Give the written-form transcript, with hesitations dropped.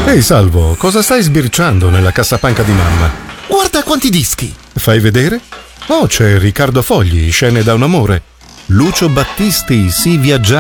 Ehi Salvo, cosa stai sbirciando nella cassapanca di mamma? Guarda quanti dischi! Fai vedere? Oh, c'è Riccardo Fogli, Scene da un amore. Lucio Battisti, Si viaggiare.